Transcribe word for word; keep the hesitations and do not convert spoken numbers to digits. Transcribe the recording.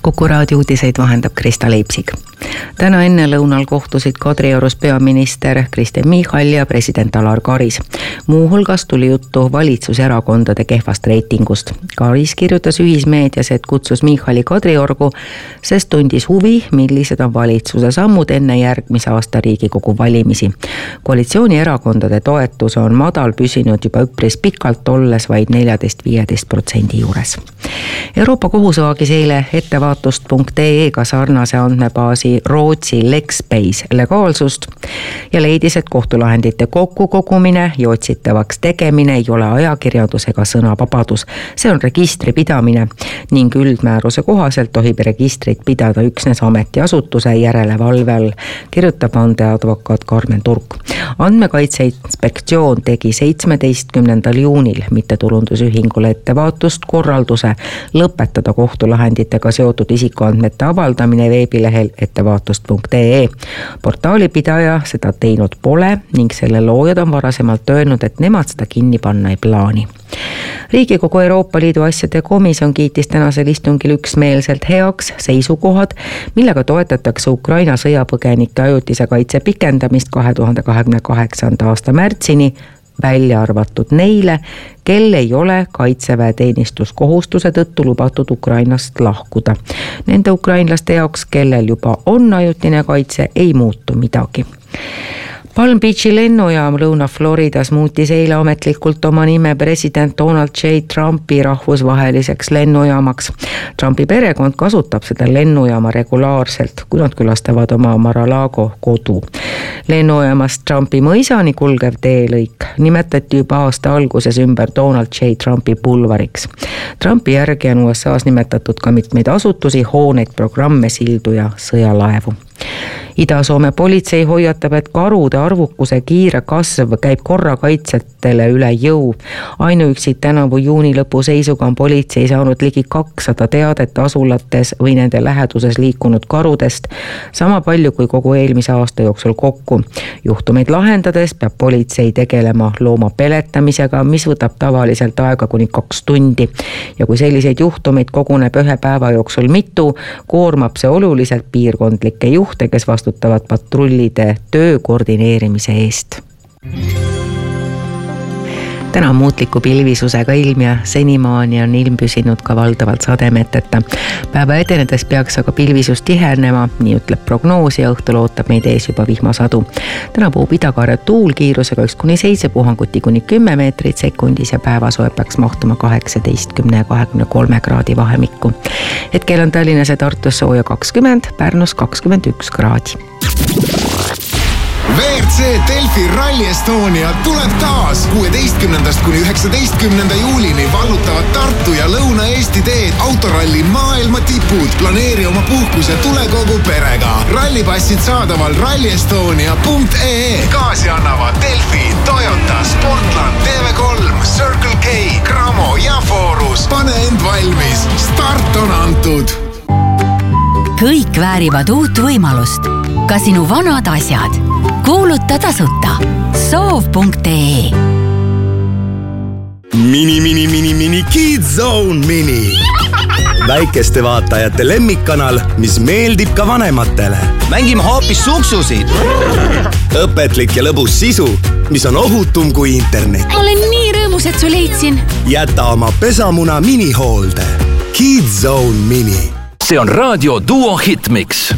Kuku raadio uudiseid vahendab Krista Leipsig. Täna enne lõunal kohtusid Kadriorus peaminister Kristen Michal ja president Alar Karis. Muu hulgas tuli juttu valitsuserakondade kehvast reitingust. Karis kirjutas ühismeedias, et kutsus Michali Kadriorgu, sest tundis huvi, millised on valitsuse sammud enne järgmise aasta Riigikogu valimisi. Koalitsioonierakondade toetus on madal püsinud juba üpris pikalt, olles vaid neliteist viisteist protsendi juures. Euroopa kohus vaagis eile ettevaatust punkt ee-ga sarnase andmebaasi Rootsi Lexbase legaalsust ja leidis, et kohtulahendite kokkukogumine ja otsitavaks tegemine ei ole ajakirjandus ega sõnavabadus. See on registri pidamine ning üldmääruse kohaselt tohib registrit pidada üksnes ametiasutuse järelevalve all, kirjutab vandeadvokaat Karmen Turk. Andmekaitse inspektsioon tegi seitsmeteistkümnendal juunil mittetulundusühingule ettevaatust korralduse lõpetada kohtulahenditega seotud isikuandmete avaldamine veebilehel ettevaatust punkt ee. Portaali pidaja seda teinud pole ning selle loojad on varasemalt öelnud, et nemad seda kinni panna ei plaani. Riigikogu Euroopa Liidu asjade komisjon kiitis tänasel istungil üksmeelselt heaks seisukohad, millega toetatakse Ukraina sõjapõgenike ajutise kaitse pikendamist kahe tuhande kahekümne kaheksanda aasta märtsini, välja arvatud neile, kel ei ole kaitseväeteenistuskohustuse tõttu lubatud Ukrainast lahkuda. Nende ukrainlaste jaoks, kellel juba on ajutine kaitse, ei muutu midagi. Palm Beachi lennujaam Lõuna-Floridas muutis eile ametlikult oma nime president Donald J. Trumpi rahvusvaheliseks lennujaamaks. Trumpi perekond kasutab seda lennujaama regulaarselt, kui nad külastavad oma Mar-a-Lago kodu. Lennujaamast Trumpi mõisani kulgev teelõik nimetati juba aasta alguses ümber Donald J. Trumpi pulvariks. Trumpi järgi on U S A-s nimetatud ka mitmeid asutusi, hooneid, programme, sildu ja sõjalaevu. Ida-Soome politsei hoiatab, et karude arvukuse kiire kasv käib korrakaitsjatele üle jõu. Ainuüksi tänavu juuni lõpu seisuga on politsei saanud ligi kakssada teadet asulates või nende läheduses liikunud karudest, sama palju kui kogu eelmise aasta jooksul kokku. Juhtumeid lahendades peab politsei tegelema looma peletamisega, mis võtab tavaliselt aega kuni kaks tundi. Ja kui selliseid juhtumeid koguneb ühe päeva jooksul mitu, koormab see oluliselt piirkondlikke juhte, kes vastutavad patrullide töö koordineerimise eest. Täna on muutliku pilvisusega ilm ja senimaani on ilm püsinud ka valdavalt sademeteta. Päeva edenedes peaks aga pilvisus tihenema, nii ütleb prognoos ja õhtul ootab meid ees juba vihmasadu. Täna puhub idakaare tuul kiirusega üks kuni seitse, puhanguti kuni kümme meetrit sekundis ja päevasoe peaks mahtuma kaheksateist ja kahekümne kolme kraadi vahemikku. Hetkel on Tallinnas ja Tartus sooja kakskümmend, Pärnus kakskümmend üks kraadi. V R C Delfi Rally Estonia tuleb taas kuueteistkümnendast kuni üheksateistkümnenda juulini vallutavad Tartu ja Lõuna-Eesti teed autoralli maailma tipud. Planeeri oma puhkus ja tule kogu perega. Rallipassid saadaval rally estonia punkt ee. Gaasi annavad Delfi, Toyota, Sportland, T V kolm, Circle K, Cramo ja Forus. Pane end valmis. Start on antud. Kõik väärivad uut võimalust. Ka sinu vanad asjad. Kuuluta tasuta. soov punkt ee. Mini, mini, mini, mini, Kids Zone Mini. Väikeste vaatajate lemmikkanal, mis meeldib ka vanematele. Mängime hoopis suksusid. Õpetlik ja lõbus sisu, mis on ohutum kui internet. Ma olen nii rõõmus, et su leidsin. Jäta oma pesamuna minihoolde. Kids Zone Mini. See on Raadio Duo Hitmix.